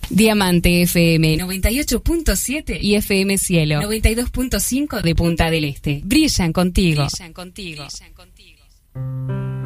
Diamante FM 98.7 y FM Cielo 92.5 de Punta del Este. Brillan contigo. Brillan contigo. Brillan contigo.